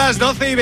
las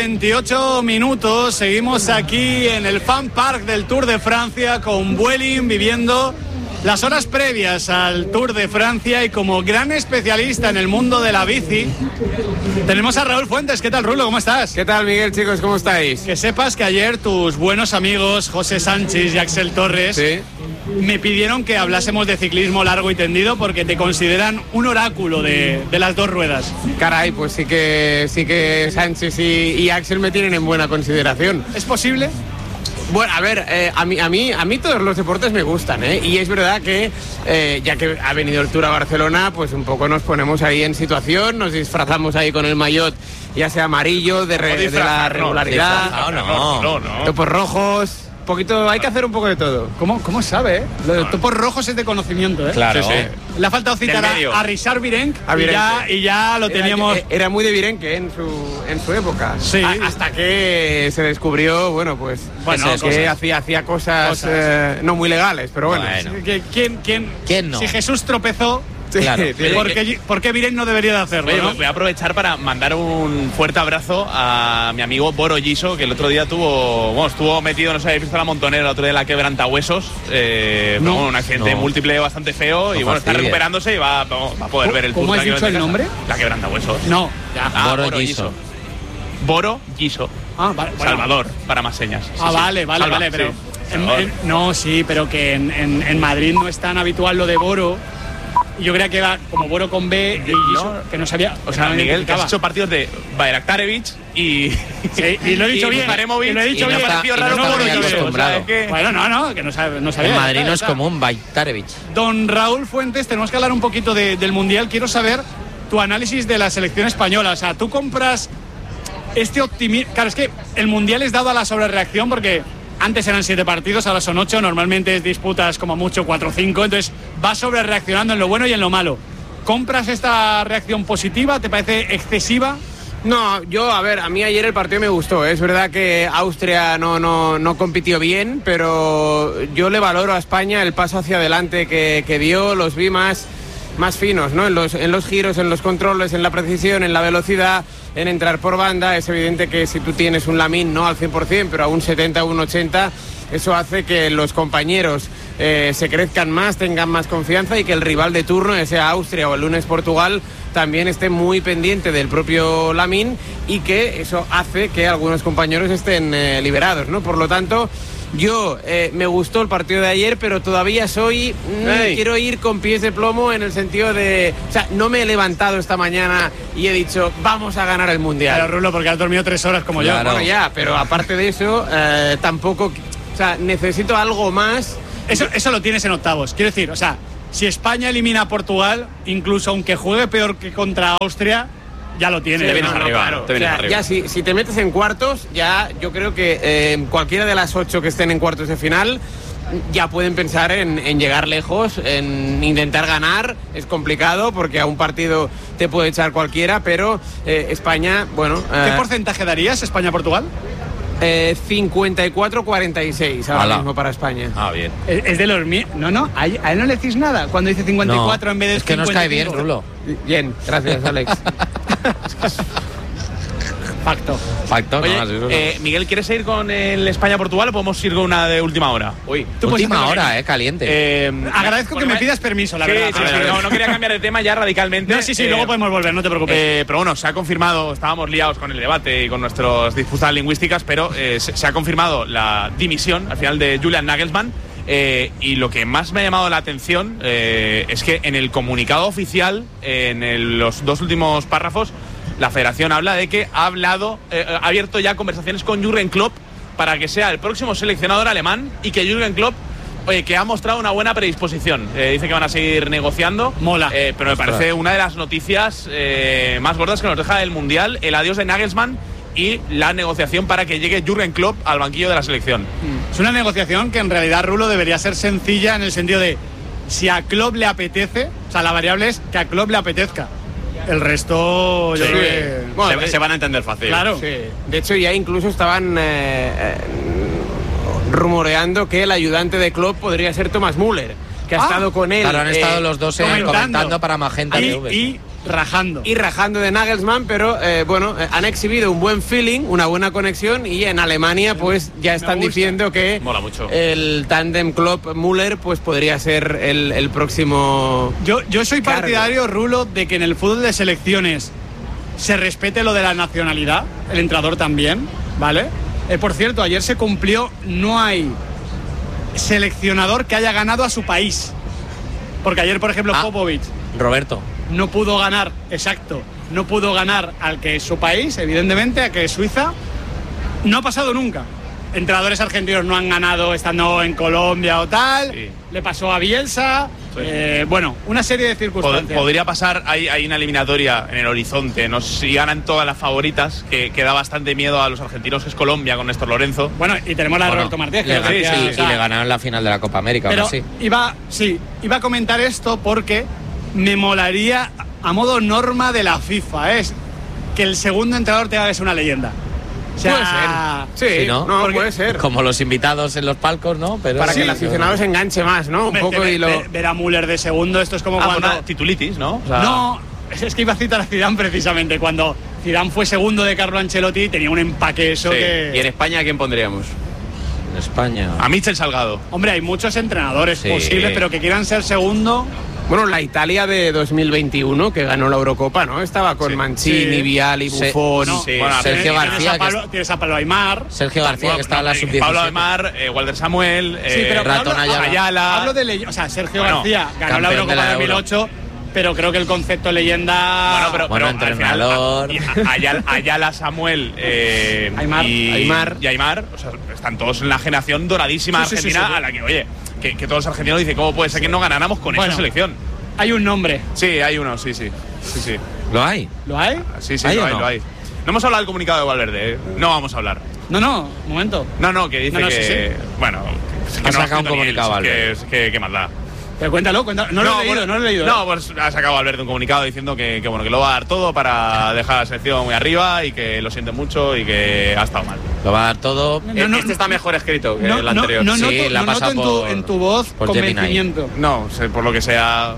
12:28. Seguimos aquí en el Fan Park del Tour de Francia con Vueling, viviendo las horas previas al Tour de Francia, y como gran especialista en el mundo de la bici tenemos a Raúl Fuentes. ¿Qué tal, Rulo? ¿Cómo estás? ¿Qué tal, Miguel, chicos? ¿Cómo estáis? Que sepas que ayer tus buenos amigos José Sánchez y Axel Torres me pidieron que hablásemos de ciclismo largo y tendido porque te consideran un oráculo de las dos ruedas. Caray, pues sí que Sánchez y Axel me tienen en buena consideración. ¿Es posible? Bueno, a ver, a mí todos los deportes me gustan, ¿eh? Y es verdad que, ya que ha venido el Tour a Barcelona, pues un poco nos ponemos ahí en situación, nos disfrazamos ahí con el maillot, ya sea amarillo, de la regularidad, topos rojos... Poquito, hay que hacer un poco de todo. ¿Cómo sabe? Lo de topos rojos es de conocimiento, ¿eh? Claro. Sí. Le ha faltado citar a Richard Virenque y ya lo teníamos. Era muy de Virenque en su época. Sí. Hasta que se descubrió, que hacía cosas. No muy legales, pero bueno. ¿Quién no? Si Jesús tropezó. Sí, claro. ¿Por qué Virenque no debería de hacerlo? Oye, ¿no? Voy a aprovechar para mandar un fuerte abrazo a mi amigo Boro Giso, que el otro día estuvo metido, no sé, habéis visto la montonera el otro día, la quebrantahuesos, un accidente múltiple bastante feo, y está recuperándose y va a poder ver el Tour. ¿Cómo has dicho el nombre? La quebrantahuesos. No, Boro Giso. Boro Giso. Vale. Salvador, para más señas. Vale, pero... pero que en Madrid no es tan habitual lo de Boro. Yo creía que era como Boro con B y que no sabía. O sea, Miguel, que has hecho partidos de Bayraktarevich y lo he dicho bien. Baremovic, y lo he dicho bien. Me ha parecido raro no Boro Giso. Bueno, que no sabía. En Madrid no es común Bayraktarevich. Don Raúl Fuentes, tenemos que hablar un poquito del Mundial. Quiero saber tu análisis de la selección española. O sea, tú compras este optimismo. Claro, es que el Mundial es dado a la sobrereacción porque antes eran 7 partidos, ahora son 8, normalmente es disputas como mucho 4 o 5, entonces vas sobre reaccionando en lo bueno y en lo malo. ¿Compras esta reacción positiva? ¿Te parece excesiva? No, a mí ayer el partido me gustó. Es verdad que Austria no compitió bien, pero yo le valoro a España el paso hacia adelante que dio, los vi más finos, ¿no? En los giros, en los controles, en la precisión, en la velocidad, en entrar por banda. Es evidente que si tú tienes un Lamin no al 100%, pero a un 70 o un 80, eso hace que los compañeros se crezcan más, tengan más confianza, y que el rival de turno, ya sea Austria o el lunes Portugal, también esté muy pendiente del propio Lamin, y que eso hace que algunos compañeros estén liberados, ¿no? Por lo tanto, yo me gustó el partido de ayer, pero todavía quiero ir con pies de plomo, en el sentido de... O sea, no me he levantado esta mañana y he dicho, vamos a ganar el Mundial. Claro, Rulo, porque has dormido 3 horas como yo. Bueno, ya, pero aparte de eso, tampoco... O sea, necesito algo más. Eso lo tienes en octavos. Quiero decir, o sea, si España elimina a Portugal, incluso aunque juegue peor que contra Austria, ya lo tienes. Te vienes arriba. Ya si te metes en cuartos, ya yo creo que cualquiera de las 8 que estén en cuartos de final ya pueden pensar en llegar lejos, en intentar ganar. Es complicado porque a un partido te puede echar cualquiera, pero España, ¿Qué porcentaje darías España-Portugal? 54-46 ahora mismo para España. Bien. Es de los míos. No, a él no le decís nada cuando dice 54 en vez de 55. Es que nos cae bien, Rulo. Bien, gracias, Alex. Facto. Oye, Miguel, ¿quieres ir con el España-Portugal o podemos ir con una de última hora? Última hora, caliente. Agradezco que me pidas permiso, la verdad. Sí, no quería cambiar de tema ya radicalmente. No, sí, luego podemos volver, no te preocupes. Pero bueno, se ha confirmado, estábamos liados con el debate y con nuestras disputas lingüísticas, pero se ha confirmado la dimisión al final de Julian Nagelsmann. Y lo que más me ha llamado la atención es que en el comunicado oficial, en los 2 últimos párrafos, la federación habla de que ha abierto ya conversaciones con Jürgen Klopp para que sea el próximo seleccionador alemán, y que Jürgen Klopp, que ha mostrado una buena predisposición. Dice que van a seguir negociando. Mola. Pero me parece una de las noticias más gordas que nos deja el Mundial, el adiós de Nagelsmann y la negociación para que llegue Jürgen Klopp al banquillo de la selección. Es una negociación que en realidad, Rulo, debería ser sencilla, en el sentido de si a Klopp le apetece, o sea, la variable es que a Klopp le apetezca. El resto, yo creo que... Bueno, se van a entender fácil. Claro. Sí. De hecho, ya incluso estaban rumoreando que el ayudante de Klopp podría ser Thomas Müller, que ha estado con él. Claro, han estado los dos comentando para Magenta TV. Y rajando. Y rajando de Nagelsmann, pero bueno, han exhibido un buen feeling, una buena conexión, y en Alemania pues ya están diciendo que mola mucho. El tándem Klopp-Müller pues podría ser el próximo. Yo soy partidario, Rulo, de que en el fútbol de selecciones se respete lo de la nacionalidad, el entrenador también, ¿vale? Por cierto, ayer se cumplió, no hay seleccionador que haya ganado a su país. Porque ayer, por ejemplo, Popovic Roberto no pudo ganar, exacto, no pudo ganar al que es su país, evidentemente, a que es Suiza. No ha pasado nunca. Entrenadores argentinos no han ganado estando en Colombia o tal. Sí. Le pasó a Bielsa. Sí. Bueno, una serie de circunstancias. Podría pasar, hay una eliminatoria en el horizonte, no sé si ganan todas las favoritas, que da bastante miedo a los argentinos, que es Colombia con Néstor Lorenzo. Bueno, y tenemos la de Roberto Martínez. Y le ganaron la final de la Copa América. Pero sí. iba a comentar esto porque me molaría, a modo norma de la FIFA, es que el segundo entrenador tenga que ser una leyenda. O sea, puede ser. Sí, ¿no? Puede ser. Como los invitados en los palcos, ¿no? Pero para que el aficionado se enganche más, ¿no? Un poco ver a Müller de segundo, esto es como cuando... titulitis, ¿no? O sea... No, es que iba a citar a Zidane precisamente. Cuando Zidane fue segundo de Carlo Ancelotti, tenía un empaque eso que... ¿Y en España a quién pondríamos? En España... A Michel Salgado. Hombre, hay muchos entrenadores posibles, pero que quieran ser segundo... Bueno, la Italia de 2021, que ganó la Eurocopa, ¿no? Estaba con Mancini, Vialli, Buffon... Bueno, Sergio García... Tienes a Pablo Aimar... Sergio García, que está en la sub-17. Pablo Aimar, Walter Samuel... Ratón Ayala... Hablo de o sea, Sergio García ganó la Eurocopa de 2008... Pero creo que el concepto leyenda... Bueno, entrenador... Ayala, Samuel Aimar. Y Aimar, o sea, están todos en la generación doradísima argentina, a la que, oye, que todos los argentinos dicen, ¿cómo puede ser que no ganáramos con esa selección? Hay un nombre. Sí, hay uno, sí. ¿Lo hay? ¿Lo hay? Sí, lo hay. No hemos hablado del comunicado de Valverde, ¿eh? No vamos a hablar. No, un momento. No, que dice que... Sí. Bueno, que no ha sacado un comunicado Valverde. Que maldad. Pero cuéntalo. No lo he leído. No, pues ha sacado Valverde un comunicado diciendo que lo va a dar todo para dejar a la selección muy arriba y que lo siente mucho y que ha estado mal. Lo va a dar todo. Este está mejor escrito que el anterior. La noto en tu voz convencimiento. No, por lo que sea,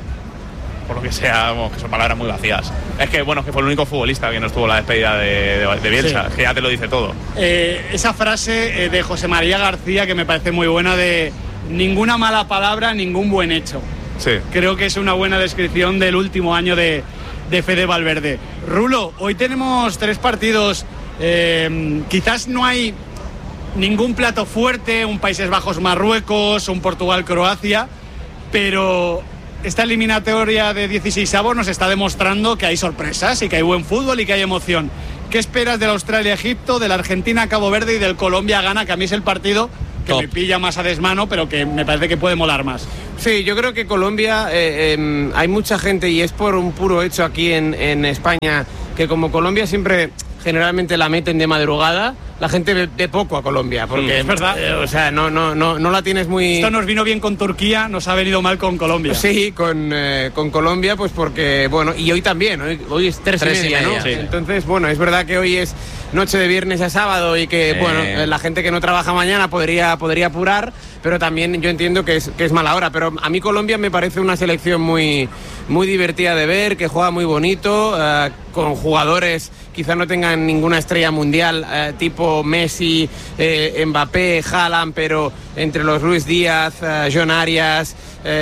vamos, que son palabras muy vacías. Es que, bueno, que fue el único futbolista que no estuvo en la despedida de Bielsa, que ya te lo dice todo. Esa frase de José María García que me parece muy buena de... Ninguna mala palabra, ningún buen hecho. Sí. Creo que es una buena descripción del último año de Fede Valverde. Rulo, hoy tenemos 3 partidos. Quizás no hay ningún plato fuerte, un Países Bajos-Marruecos, un Portugal-Croacia, pero esta eliminatoria de 16avos nos está demostrando que hay sorpresas y que hay buen fútbol y que hay emoción. ¿Qué esperas del Australia-Egipto, de la Argentina-Cabo Verde y del Colombia-Ghana, que a mí es el partido que me pilla más a desmano, pero que me parece que puede molar más? Sí, yo creo que Colombia, hay mucha gente, y es por un puro hecho aquí en España, que como Colombia siempre generalmente la meten de madrugada, la gente ve poco a Colombia, porque es verdad. O sea, no la tienes muy... Esto nos vino bien con Turquía, nos ha venido mal con Colombia. Sí, con Colombia, pues porque, bueno, y hoy también, hoy es 3:30, ¿no? Sí. Entonces, bueno, es verdad que hoy es noche de viernes a sábado y que, bueno, la gente que no trabaja mañana podría apurar, pero también yo entiendo que es mala hora. Pero a mí Colombia me parece una selección muy divertida de ver, que juega muy bonito, con jugadores quizá no tengan ninguna estrella mundial, tipo Messi, Mbappé, Haaland, pero entre los Luis Díaz, John Arias,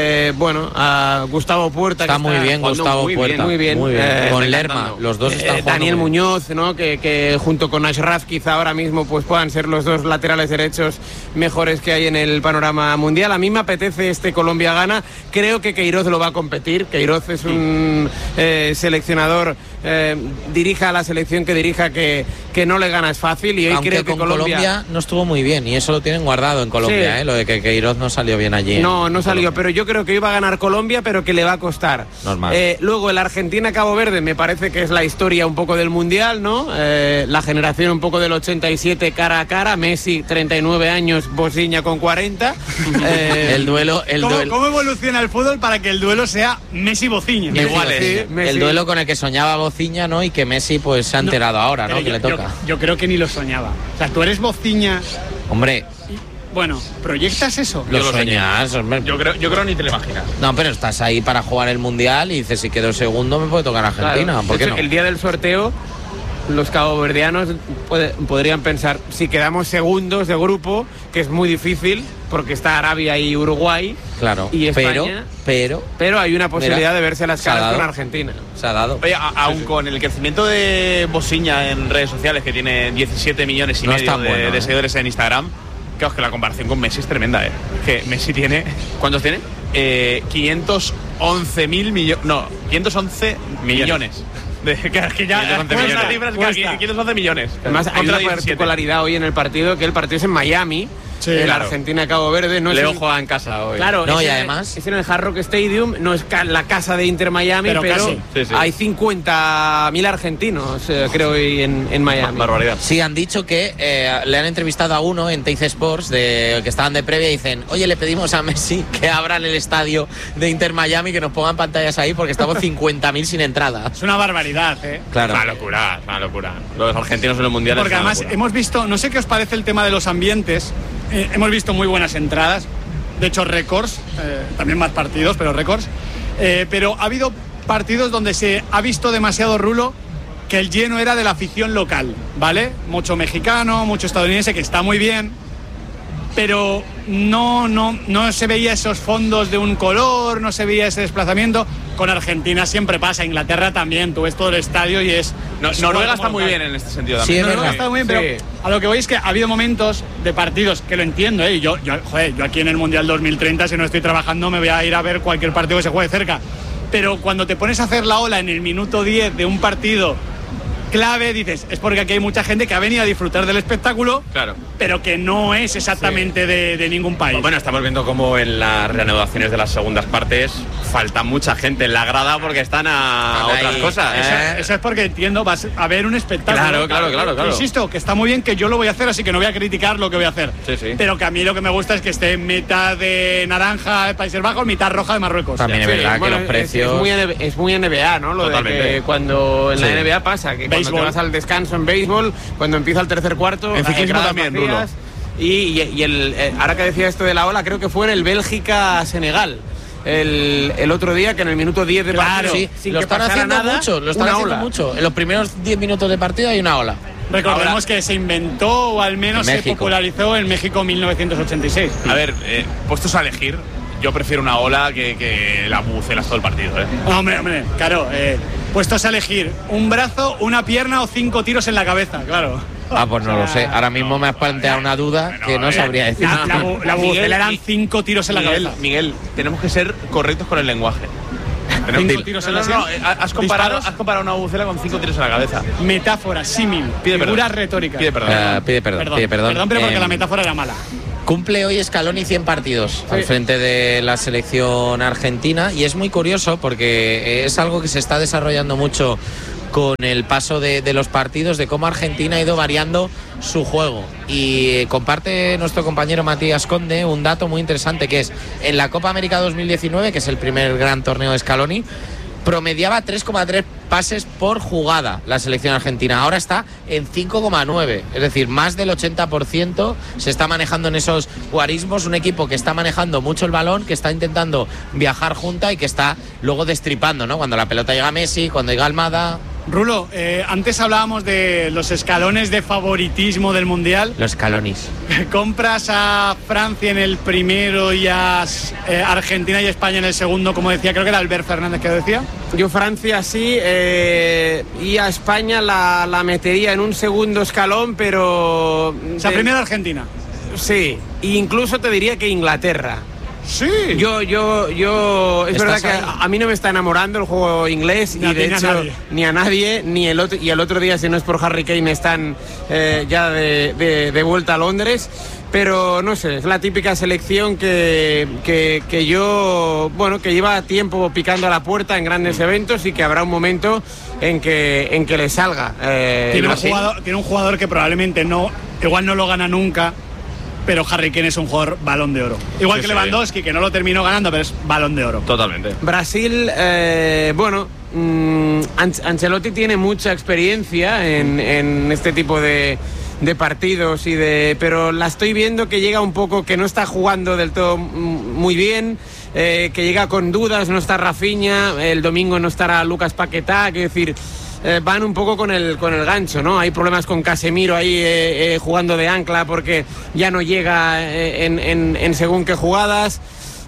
Gustavo Puerta. Está muy bien Gustavo Puerta. Muy bien. Con Lerma, los dos están jugando. Daniel Muñoz, ¿no? Que junto con Ashraf quizá ahora mismo pues puedan ser los dos laterales derechos mejores que hay en el panorama mundial. A mí me apetece este Colombia-Ghana. Creo que Queiroz lo va a competir. Queiroz es un seleccionador, dirija a la selección que dirija, que no le gana es fácil, y hoy aunque creo que con Colombia no estuvo muy bien, y eso lo tienen guardado en Colombia, lo de que Queiroz no salió bien allí. No salió, pero yo creo que iba a ganar Colombia, pero que le va a costar. Normal. Luego el Argentina-Cabo Verde me parece que es la historia un poco del Mundial, ¿no? La generación un poco del 87 cara a cara, Messi 39 años, Bosiña con 40. El duelo. ¿Cómo evoluciona el fútbol para que el duelo sea Messi-Bociña? Igual Messi. El duelo con el que soñaba Bociña, ¿no? Y que Messi pues se ha enterado ahora, ¿no? Que le toca. Yo creo que ni lo soñaba. O sea, tú eres Bociña. Hombre, Bueno, ¿proyectas eso? Lo sueñas, hombre. Yo creo ni te lo imaginas. No, pero estás ahí para jugar el Mundial y dices, si quedo segundo me puede tocar Argentina. Claro. ¿Por qué De hecho, no? el día del sorteo, los caboverdianos podrían pensar, si quedamos segundos de grupo, que es muy difícil, porque está Arabia y Uruguay, Claro, y España, pero hay una posibilidad de verse las caras con Argentina. Se ha dado. Oye, aún con el crecimiento de Bosiña en redes sociales, que tiene 17 millones y No es medio tan bueno, de seguidores en Instagram, claro, que la comparación con Messi es tremenda, ¿eh? Que Messi tiene... ¿Cuántos tiene? 511 millones... No, 511 millones. Que ya 511 cuesta millones. cifras, Cuesta. 511 millones. Además, hay Contra una 17. particularidad hoy en el partido, que el partido es en Miami, en claro. Argentina-Cabo Verde. No Leo es juega en casa hoy. Claro, No, es y en- además- es en el Hard Rock Stadium, no es la casa de Inter Miami, Pero pero casi. Sí, sí. hay 50.000 argentinos, creo, hoy en Miami. Barbaridad. Sí, han dicho que le han entrevistado a uno en Teis Sports que estaban de previa y dicen, oye, le pedimos a Messi que abran el estadio de Inter Miami, que nos pongan pantallas ahí porque estamos 50.000 sin entrada. Es una barbaridad, ¿eh? Claro. Una locura. Los argentinos en los mundiales. Porque es una además locura. hemos visto, no sé qué os parece el tema de los ambientes, hemos visto muy buenas entradas, de hecho récords, también más partidos, pero récords, pero ha habido partidos donde se ha visto demasiado rulo que el lleno era de la afición local, ¿vale? Mucho mexicano, mucho estadounidense, que está muy bien, pero no se veía esos fondos de un color, no se veía ese desplazamiento. Con Argentina siempre pasa, Inglaterra también, tú ves todo el estadio y es... Noruega está muy bien en este sentido Sí, también. es Noruega verdad. está muy bien, Sí. pero a lo que voy es que ha habido momentos de partidos que lo entiendo, ¿eh? Y yo aquí en el Mundial 2030, si no estoy trabajando, me voy a ir a ver cualquier partido que se juegue cerca. Pero cuando te pones a hacer la ola en el minuto 10 de un partido clave, dices, es porque aquí hay mucha gente que ha venido a disfrutar del espectáculo, Claro. pero que no es exactamente de ningún país. Bueno, estamos viendo cómo en las reanudaciones de las segundas partes falta mucha gente en la grada porque están a Están otras ahí. cosas. Eso es porque entiendo, vas a ver un espectáculo. Claro. Insisto, que está muy bien, que yo lo voy a hacer, así que no voy a criticar lo que voy a hacer. Sí. Pero que a mí lo que me gusta es que esté mitad de naranja de Países Bajos, mitad roja de Marruecos. También es Sí, verdad bueno, que los precios... es muy NBA, ¿no? Lo Totalmente. de que cuando en la Sí. NBA pasa, que cuando Béisbol. te vas al descanso en béisbol, cuando empieza el tercer cuarto, En ciclismo gradas también, vacías, y ahora que decía esto de la ola, creo que fue en el Bélgica-Senegal. El otro día, que en el minuto 10 de partido, Sí, sin lo que están pasara haciendo nada, mucho, lo están una haciendo ola. mucho. En los primeros 10 minutos de partido hay una ola. Recordemos Ahora- que se inventó, o al menos En se México. popularizó en México 1986. A ver, puestos a elegir, yo prefiero una ola que las bucelas todo el partido, ¿eh? Hombre, claro, puestos a elegir un brazo, una pierna o 5 tiros en la cabeza, claro. Ah, pues no lo sé. Ahora mismo me has planteado una duda que no sabría decir. La bucela eran 5 tiros en la cabeza. Miguel, tenemos que ser correctos con el lenguaje. Cinco tiros en la cabeza. Has comparado una bucela con 5 tiros en la cabeza. Metáfora, símil, Pide figura perdón. retórica. Pide perdón. Pide perdón. Perdón, pero porque la metáfora era mala. Cumple hoy Scaloni 100 partidos al frente de la selección argentina y es muy curioso porque es algo que se está desarrollando mucho con el paso de los partidos, de cómo Argentina ha ido variando su juego. Y comparte nuestro compañero Matías Conde un dato muy interesante, que es en la Copa América 2019, que es el primer gran torneo de Scaloni, promediaba 3,3 pases por jugada la selección argentina. Ahora está en 5,9. Es decir, más del 80% se está manejando en esos guarismos. Un equipo que está manejando mucho el balón, que está intentando viajar junta y que está luego destripando, ¿no? Cuando la pelota llega a Messi, cuando llega Almada. Rulo, antes hablábamos de los escalones de favoritismo del Mundial. Los Scalonis. ¿Compras a Francia en el primero y a Argentina y España en el segundo, como decía, creo que era Albert Fernández que lo decía? Yo Francia sí, y a España la metería en un segundo escalón, pero... O sea, primero Argentina. Sí, incluso te diría que Inglaterra. Sí. Yo es verdad ¿Estás que ahí? a mí no me está enamorando el juego inglés Ni a y de ti ni a hecho nadie. ni a nadie, ni el otro día, si no es por Harry Kane, están ya de vuelta a Londres. Pero no sé, es la típica selección que yo, bueno, que lleva tiempo picando a la puerta en grandes eventos y que habrá un momento en que le salga. Tiene Brasil. un jugador que probablemente igual no lo gana nunca, pero Harry Kane es un jugador Balón de Oro. Igual Sí, que sí. Lewandowski, que no lo terminó ganando, pero es Balón de Oro. Totalmente. Brasil, bueno, Ancelotti tiene mucha experiencia en este tipo de de partidos pero la estoy viendo que llega un poco, que no está jugando del todo muy bien, que llega con dudas, no está Rafinha, el domingo no estará Lucas Paquetá, quiero decir, van un poco con el gancho, ¿no? Hay problemas con Casemiro ahí jugando de ancla porque ya no llega en según qué jugadas.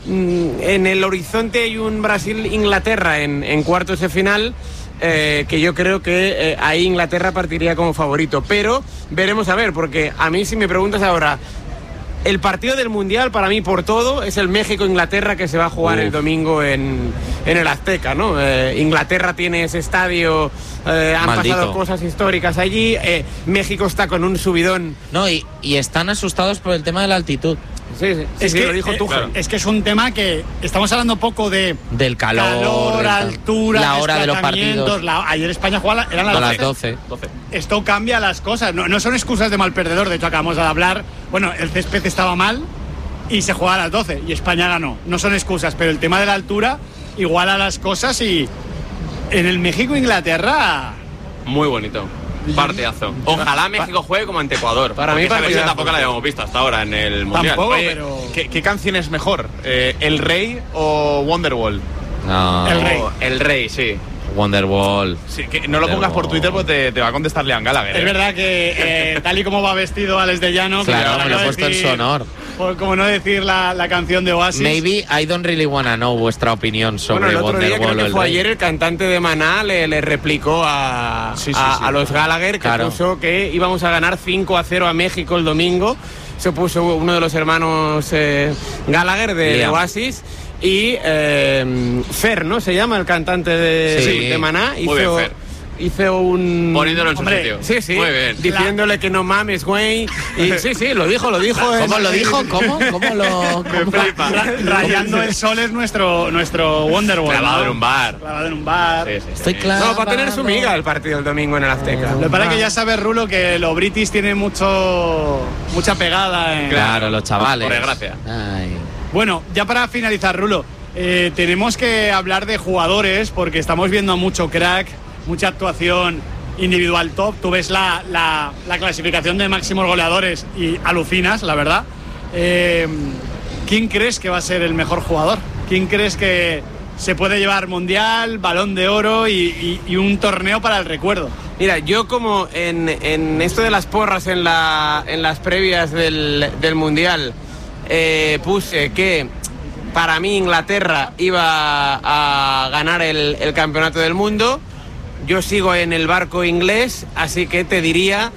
En el horizonte hay un Brasil-Inglaterra en cuartos de final, que yo creo que ahí Inglaterra partiría como favorito, pero veremos a ver, porque a mí, si me preguntas ahora, el partido del Mundial para mí por todo es el México-Inglaterra, que se va a jugar el domingo en el Azteca, ¿no? Inglaterra tiene ese estadio, han pasado cosas históricas allí, México está con un subidón. No, y están asustados por el tema de la altitud. Sí, es que lo dijo Tuchel. Claro. Es que es un tema que estamos hablando poco del calor, altura, la hora de los partidos. Ayer España jugaba, eran las 12. Esto cambia las cosas, no son excusas de mal perdedor. De hecho, acabamos de hablar, bueno, el césped estaba mal y se jugaba a las 12 y España ganó. No son excusas, pero el tema de la altura iguala las cosas. Y en el México-Inglaterra, muy bonito. Partidazo. Ojalá México juegue como ante Ecuador. Para mí esa versión tampoco la habíamos visto hasta ahora en el Mundial. Tampoco, Oye, pero... ¿Qué canción es mejor? ¿El Rey o Wonderwall? No. El Rey, sí. Wonderwall. Sí, que no lo pongas por Twitter porque te va a contestar Liam Gallagher. Es verdad que tal y como va vestido Alex de Llano, claro, me lo he puesto en su honor. Como no decir la canción de Oasis. Maybe I don't really wanna know vuestra opinión sobre el otro día, Wonderwall. creo que fue ayer, el cantante de Maná le replicó a los Gallagher, que puso que íbamos a ganar 5-0 a México el domingo. Se puso uno de los hermanos Gallagher de Oasis. Y Fer, ¿no? Se llama el cantante de Maná. Hizo un... Poniéndolo en su sitio. Sí. Muy bien. Diciéndole que no mames, güey. Y sí, lo dijo. ¿Cómo lo dijo? ¿Cómo lo...? Rayando el sol es nuestro Wonderwall. Clavado en un bar. Clavado en un bar. Sí. Estoy claro. No, va a tener su miga el partido el domingo en el Azteca. Lo que pasa es que ya sabes, Rulo, que los British tienen mucha pegada. Claro, los chavales. Por desgracia. Ay. Bueno, ya para finalizar, Rulo, tenemos que hablar de jugadores porque estamos viendo mucho crack, mucha actuación individual top. Tú ves la clasificación de máximos goleadores y alucinas, la verdad. ¿Quién crees que va a ser el mejor jugador? ¿Quién crees que se puede llevar Mundial, Balón de Oro y un torneo para el recuerdo? Mira, yo como en esto de las porras en las previas del Mundial puse que para mí Inglaterra iba a ganar el campeonato del mundo. Yo sigo en el barco inglés, así que te diría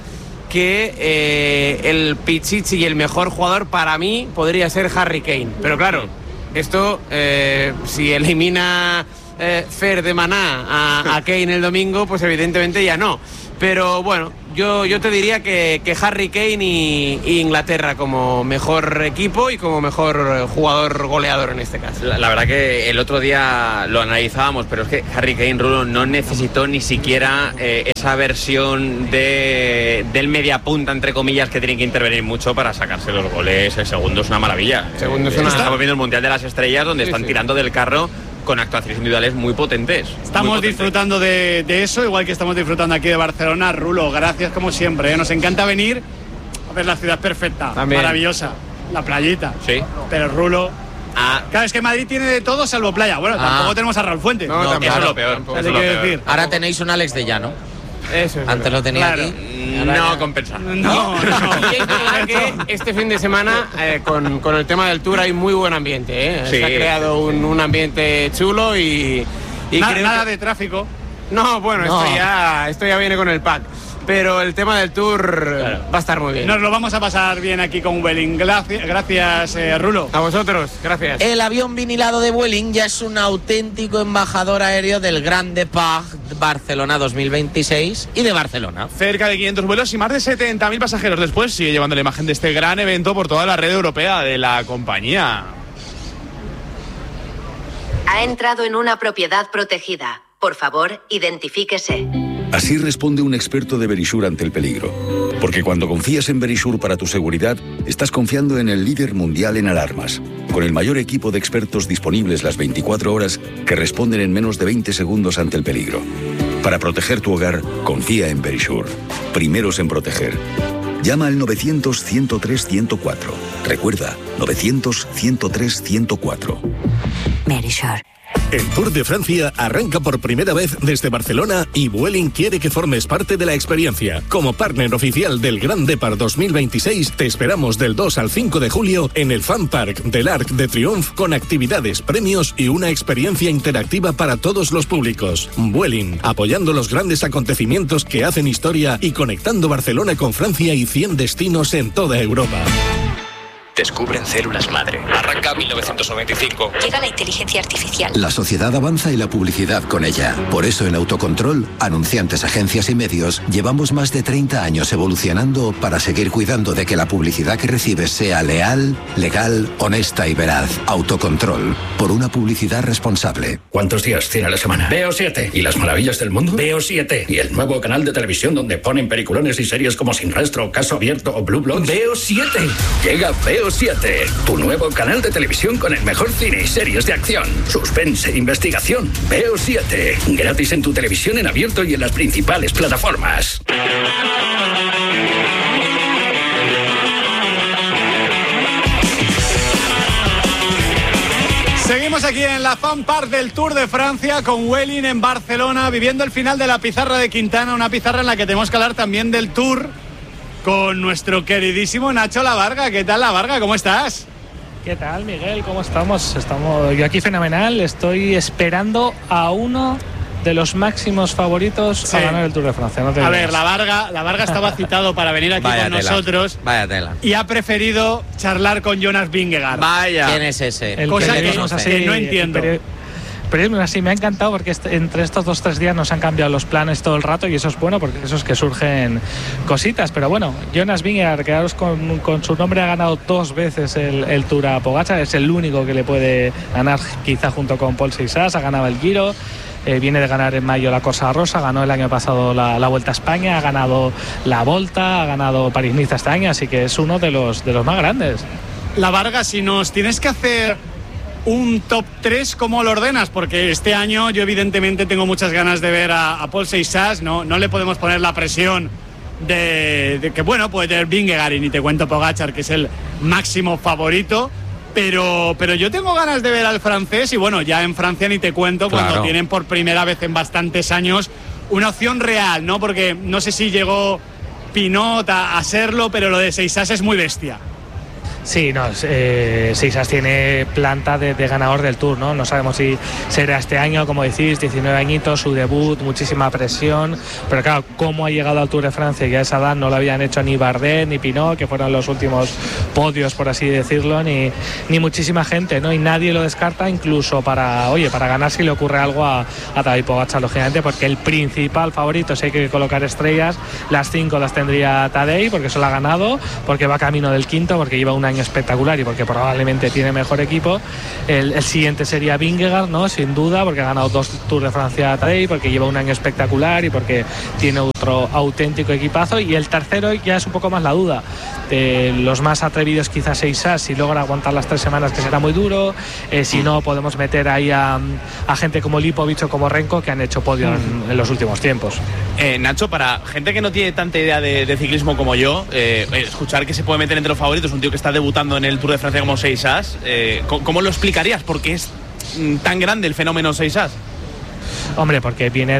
que el Pichichi y el mejor jugador para mí podría ser Harry Kane. Pero claro, esto si elimina Fer de Maná a Kane el domingo, pues evidentemente ya no. Pero bueno, yo te diría que Harry Kane y Inglaterra como mejor equipo y como mejor jugador goleador en este caso. La verdad que el otro día lo analizábamos, pero es que Harry Kane, Rulo, no necesitó ni siquiera esa versión del mediapunta, entre comillas, que tiene que intervenir mucho para sacarse los goles. El segundo es una maravilla. Estamos viendo el Mundial de las Estrellas, donde están tirando del carro con actuaciones individuales muy potentes. Estamos disfrutando de eso, igual que estamos disfrutando aquí de Barcelona. Rulo, gracias como siempre, Nos encanta venir a ver la ciudad perfecta, también maravillosa, la playita. Sí. Pero Rulo... Claro, es que Madrid tiene de todo salvo playa. Bueno, tampoco tenemos a Raúl Fuentes. No, eso es lo peor. Decir. Ahora tenéis un Alex de Llano. Eso es. Antes lo tenía aquí. No compensa. No. Y es verdad que este fin de semana con el tema del Tour hay muy buen ambiente, Sí. Se ha creado un ambiente chulo y nada de tráfico. No, bueno, No. Esto ya viene con el pack. Pero el tema del Tour va a estar muy bien. Nos lo vamos a pasar bien aquí con Vueling. Gracias, Rulo. A vosotros, gracias. El avión vinilado de Vueling ya es un auténtico embajador aéreo del Grand Depart Barcelona 2026 y de Barcelona. Cerca de 500 vuelos y más de 70.000 pasajeros después sigue llevando la imagen de este gran evento por toda la red europea de la compañía. Ha entrado en una propiedad protegida. Por favor, identifíquese. Así responde un experto de Verisure ante el peligro. Porque cuando confías en Verisure para tu seguridad, estás confiando en el líder mundial en alarmas. Con el mayor equipo de expertos disponibles las 24 horas que responden en menos de 20 segundos ante el peligro. Para proteger tu hogar, confía en Verisure. Primeros en proteger. Llama al 900-103-104. Recuerda, 900-103-104. Verisure. El Tour de Francia arranca por primera vez desde Barcelona y Vueling quiere que formes parte de la experiencia. Como partner oficial del Grand Depart 2026, te esperamos del 2 al 5 de julio en el Fan Park del Arc de Triomphe con actividades, premios y una experiencia interactiva para todos los públicos. Vueling, apoyando los grandes acontecimientos que hacen historia y conectando Barcelona con Francia y 100 destinos en toda Europa. Descubren células madre. Arranca 1995. Llega la inteligencia artificial. La sociedad avanza y la publicidad con ella. Por eso en Autocontrol, anunciantes, agencias y medios, llevamos más de 30 años evolucionando para seguir cuidando de que la publicidad que recibes sea leal, legal, honesta y veraz. Autocontrol. Por una publicidad responsable. ¿Cuántos días tiene la semana? Veo 7. ¿Y las maravillas del mundo? Veo 7. ¿Y el nuevo canal de televisión donde ponen peliculones y series como Sin Rastro, Caso Abierto o Blue Bloods? Veo 7. Llega Veo 7, tu nuevo canal de televisión con el mejor cine y series de acción, suspense e investigación. Veo 7, gratis en tu televisión en abierto y en las principales plataformas. Seguimos aquí en la Fan Park del Tour de Francia con Vueling en Barcelona, viviendo el final de la pizarra de Quintana, una pizarra en la que tenemos que hablar también del Tour con nuestro queridísimo Nacho Lavarga. ¿Qué tal, Lavarga? ¿Cómo estás? ¿Qué tal, Miguel? ¿Cómo estamos? Yo aquí fenomenal. Estoy esperando a uno de los máximos favoritos a ganar el Tour de Francia. A ver, Lavarga estaba citado para venir aquí con nosotros. Vaya tela. Y ha preferido charlar con Jonas Vingegaard. Vaya. ¿Quién es ese? Cosa que no entiendo. Pero así me ha encantado porque entre estos 2-3 días nos han cambiado los planes todo el rato y eso es bueno porque eso es que surgen cositas. Pero bueno, Jonas Vingegaard, quedaros con su nombre, ha ganado 2 veces el Tour a Pogačar, es el único que le puede ganar quizá junto con Paul Seixas, ha ganado el Giro. Viene de ganar en mayo la Corsa Rosa, ganó el año pasado la Vuelta a España, ha ganado la Volta, ha ganado París-Niza este año, así que es uno de los más grandes. Lavarga, si nos tienes que hacer un top 3, ¿cómo lo ordenas? Porque este año yo evidentemente tengo muchas ganas de ver a Paul Seixas, no le podemos poner la presión de que, bueno, puede tener Vingegaard y ni te cuento Pogačar, que es el máximo favorito, pero yo tengo ganas de ver al francés y bueno, ya en Francia ni te cuento, cuando tienen por primera vez en bastantes años una opción real, ¿no? Porque no sé si llegó Pinot a serlo, pero lo de Seixas es muy bestia. Sí, no, Seixas tiene planta de ganador del Tour, ¿no? No sabemos si será este año, como decís, 19 añitos, su debut, muchísima presión, pero claro, cómo ha llegado al Tour de Francia y a esa edad no lo habían hecho ni Bardet ni Pinot, que fueron los últimos podios, por así decirlo, ni muchísima gente, ¿no? Y nadie lo descarta, incluso para ganar si le ocurre algo a Tadej Pogačar, lógicamente, porque el principal favorito, si hay que colocar estrellas, las 5 las tendría Tadej, porque eso lo ha ganado, porque va camino del quinto, porque lleva un año espectacular y porque probablemente tiene mejor equipo. El siguiente sería Vingegaard, ¿no? Sin duda, porque ha ganado 2 Tours de Francia Tadej, porque lleva un año espectacular y porque tiene otro auténtico equipazo. Y el tercero ya es un poco más la duda. Los más atrevidos quizás Seixas, si logra aguantar las 3 semanas, que será muy duro. Si no, podemos meter ahí a gente como Lipovic o como Renko, que han hecho podio en los últimos tiempos. Nacho, para gente que no tiene tanta idea de ciclismo como yo, escuchar que se puede meter entre los favoritos un tío que está debutando en el Tour de Francia como Seixas, ¿cómo lo explicarías? ¿Por qué es tan grande el fenómeno Seixas? Hombre, porque viene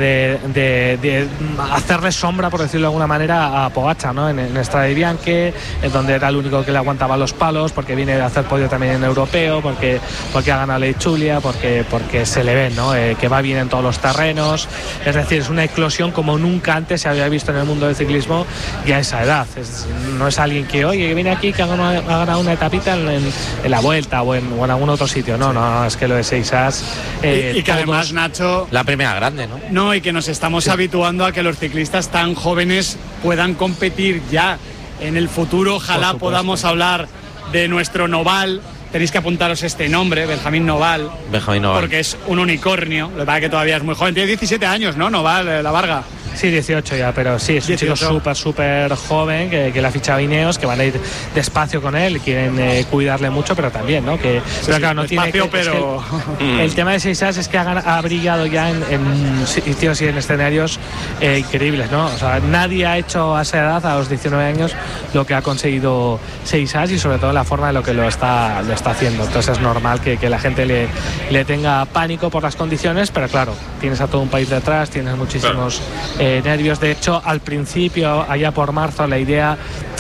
de hacerle sombra, por decirlo de alguna manera, a Pogačar, ¿no? En Strade Bianche, donde era el único que le aguantaba los palos, porque viene de hacer podio también en europeo, porque ha ganado la Itzulia, porque se le ve, ¿no? Que va bien en todos los terrenos. Es decir, es una eclosión como nunca antes se había visto en el mundo del ciclismo y a esa edad. No es alguien que viene aquí, que ha ganado una etapita en la Vuelta o en algún otro sitio. No, es que lo de Seixas... y que además, Nacho... La primera grande, ¿no? No, y que nos estamos habituando a que los ciclistas tan jóvenes puedan competir ya en el futuro. Ojalá podamos hablar de nuestro Noval. Tenéis que apuntaros este nombre, Benjamín Noval. Benjamín Noval. Porque es un unicornio. Lo que pasa es que todavía es muy joven. Tiene 17 años, ¿no? Noval, Lavarga. Sí, 18 ya, pero sí, es un 18. chico súper joven que le ha fichado Ineos, que van a ir despacio con él, quieren cuidarle mucho, pero también, ¿no? Pero claro, no tiene pero... el tema de 6 As es que ha brillado ya en sitios y en escenarios increíbles, ¿no? O sea, nadie ha hecho a esa edad, a los 19 años, lo que ha conseguido 6 As y sobre todo la forma de lo que lo está haciendo. Entonces es normal que la gente le tenga pánico por las condiciones, pero claro, tienes a todo un país detrás, tienes muchísimos nervios. De hecho, al principio, allá por marzo, la idea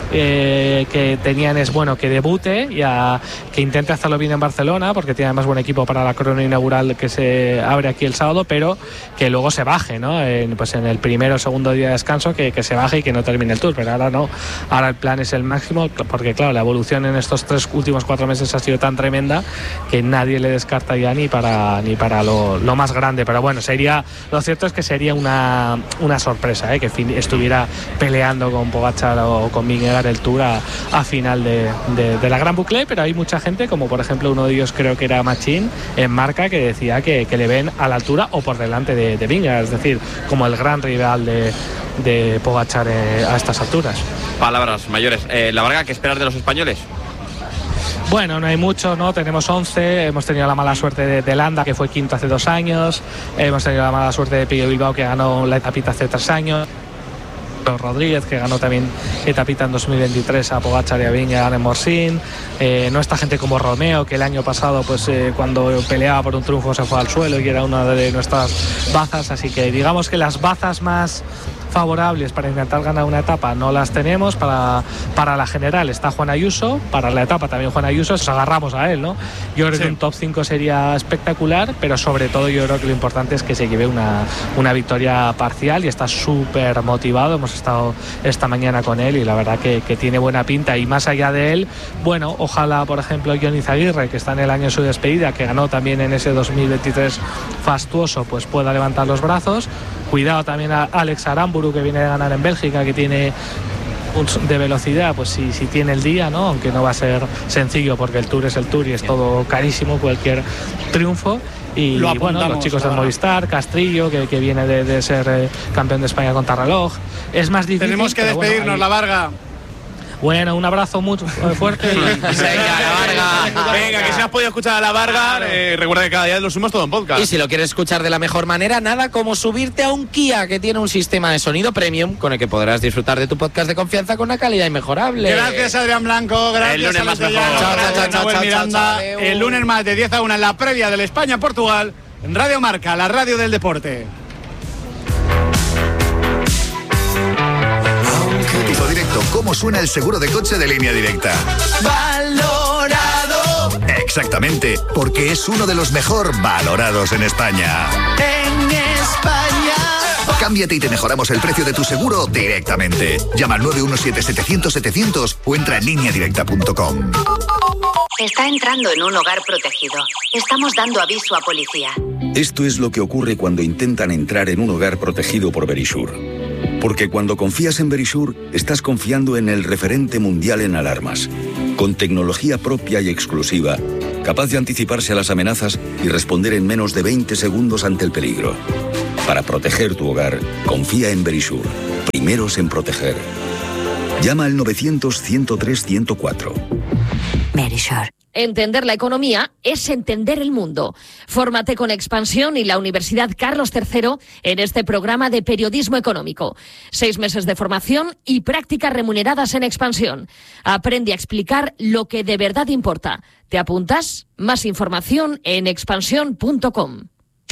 que tenían es, bueno, que debute y que intente hacerlo bien en Barcelona, porque tiene además buen equipo para la crono inaugural que se abre aquí el sábado, pero que luego se baje, ¿no? Pues en el primero o segundo día de descanso que se baje y que no termine el Tour, pero ahora no, ahora el plan es el máximo, porque claro, la evolución en estos 3 últimos 4 meses ha sido tan tremenda que nadie le descarta ya ni para lo más grande, pero bueno, lo cierto es que sería una sorpresa, que estuviera peleando con Pogačar o con Vingegaard el Tour a final de la Gran Boucle, pero hay mucha gente, como por ejemplo uno de ellos creo que era Machín en Marca, que decía que le ven a la altura o por delante de Vingegaard, es decir, como el gran rival de Pogačar a estas alturas. Palabras mayores. La Varga, ¿qué esperar de los españoles? Bueno, no hay mucho, ¿no? Tenemos 11, hemos tenido la mala suerte de Landa, que fue quinto hace 2 años, hemos tenido la mala suerte de Pello Bilbao, que ganó la etapita hace 3 años, Rodríguez, que ganó también etapita en 2023 a Pogačar y a Vingegaard en Morsín, no está gente como Romeo, que el año pasado pues cuando peleaba por un triunfo se fue al suelo y era una de nuestras bazas, así que digamos que las bazas más favorables para intentar ganar una etapa no las tenemos. Para la general está Juan Ayuso, para la etapa también Juan Ayuso, nos agarramos a él, ¿no? Yo creo que un top 5 sería espectacular, pero sobre todo yo creo que lo importante es que se lleve una victoria parcial y está súper motivado. Hemos estado esta mañana con él y la verdad que tiene buena pinta, y más allá de él, bueno, ojalá por ejemplo Jon Izagirre, que está en el año de su despedida, que ganó también en ese 2023 fastuoso, pues pueda levantar los brazos. Cuidado también a Alex Aramburu, que viene de ganar en Bélgica, que tiene de velocidad, pues si tiene el día, ¿no? Aunque no va a ser sencillo porque el Tour es el Tour y es todo carísimo cualquier triunfo. Y bueno, los chicos del Movistar, Castrillo, que viene de ser campeón de España contrarreloj. Es más difícil. Tenemos que despedirnos, bueno, la Varga. Bueno, un abrazo muy fuerte. Venga, la Varga. Venga, que si has podido escuchar a la Varga, recuerda que cada día lo subimos todo en podcast. Y si lo quieres escuchar de la mejor manera, nada como subirte a un Kia, que tiene un sistema de sonido premium con el que podrás disfrutar de tu podcast de confianza con una calidad inmejorable. Gracias, Adrián Blanco. Gracias, el lunes más mejor. Chao, Miranda. El lunes más de 10 a 1 en la previa del España-Portugal en Radio Marca, la radio del deporte. Tipo directo, ¿cómo suena el seguro de coche de Línea Directa? Valorado. Exactamente, porque es uno de los mejor valorados en España. En España. Cámbiate y te mejoramos el precio de tu seguro directamente. Llama al 917-700-700 o entra en lineadirecta.com. Está entrando en un hogar protegido. Estamos dando aviso a policía. Esto es lo que ocurre cuando intentan entrar en un hogar protegido por Verisure. Porque cuando confías en Verisure, estás confiando en el referente mundial en alarmas, con tecnología propia y exclusiva, capaz de anticiparse a las amenazas y responder en menos de 20 segundos ante el peligro. Para proteger tu hogar, confía en Verisure. Primeros en proteger. Llama al 900-103-104. Verisure. Entender la economía es entender el mundo. Fórmate con Expansión y la Universidad Carlos III en este programa de periodismo económico. 6 meses de formación y prácticas remuneradas en Expansión. Aprende a explicar lo que de verdad importa. ¿Te apuntas? Más información en expansión.com.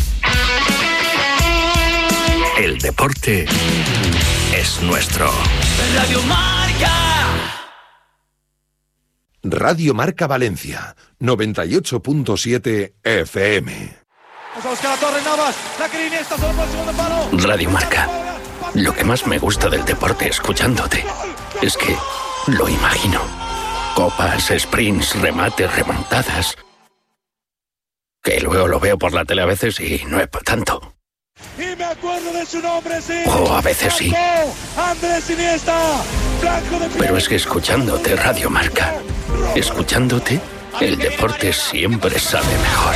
El deporte es nuestro. Radio Marca. Radio Marca Valencia, 98.7 FM. Radio Marca. Lo que más me gusta del deporte escuchándote es que lo imagino. Copas, sprints, remates, remontadas. Que luego lo veo por la tele a veces y no es para tanto. Y me acuerdo de su nombre, sí. O a veces sí. Andrés Iniesta, blanco de piel. Pero es que escuchándote Radio Marca, escuchándote, el deporte siempre sabe mejor.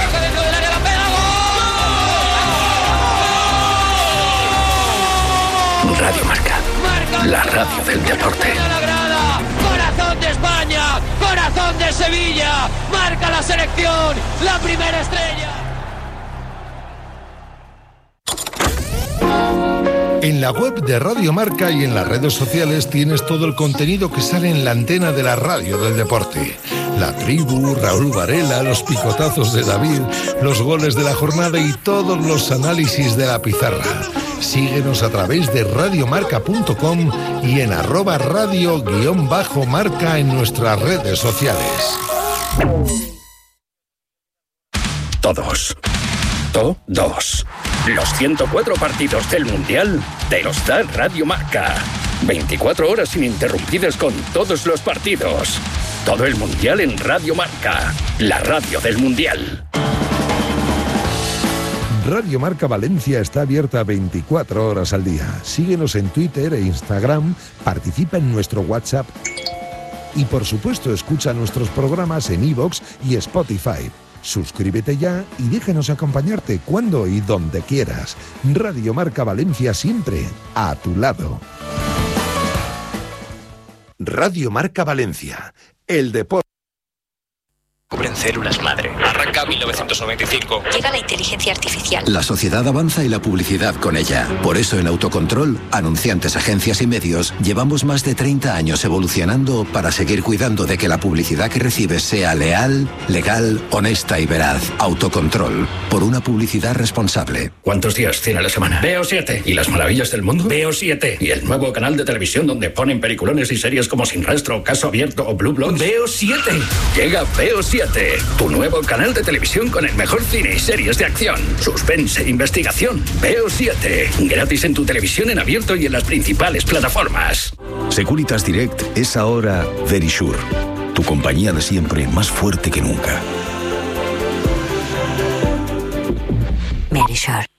Radio Marca, la radio del deporte. Corazón de España, corazón de Sevilla, marca la selección, la primera estrella. En la web de Radio Marca y en las redes sociales tienes todo el contenido que sale en la antena de la radio del deporte. La tribu, Raúl Varela, los picotazos de David, los goles de la jornada y todos los análisis de la pizarra. Síguenos a través de radiomarca.com y en @radio_marca en nuestras redes sociales. Todos. Los 104 partidos del Mundial te los da Radio Marca. 24 horas ininterrumpidas con todos los partidos. Todo el Mundial en Radio Marca, la radio del Mundial. Radio Marca Valencia está abierta 24 horas al día. Síguenos en Twitter e Instagram, participa en nuestro WhatsApp y por supuesto escucha nuestros programas en iVoox y Spotify. Suscríbete ya y déjanos acompañarte cuando y donde quieras. Radio Marca Valencia siempre a tu lado. Radio Marca Valencia, el deporte. Cubren células madre. Arranca 1995. Llega la inteligencia artificial. La sociedad avanza y la publicidad con ella. Por eso en Autocontrol, anunciantes, agencias y medios, llevamos más de 30 años evolucionando para seguir cuidando de que la publicidad que recibes sea leal, legal, honesta y veraz. Autocontrol, por una publicidad responsable. ¿Cuántos días tiene la semana? Veo 7. ¿Y las maravillas del mundo? Veo 7. ¿Y el nuevo canal de televisión donde ponen peliculones y series como Sin Rastro, Caso Abierto o Blue Bloods? Veo 7. Llega Veo 7. Tu nuevo canal de televisión con el mejor cine y series de acción, suspense e investigación. Veo 7. Gratis en tu televisión en abierto y en las principales plataformas. Securitas Direct es ahora Verisure. Tu compañía de siempre más fuerte que nunca. Verisure.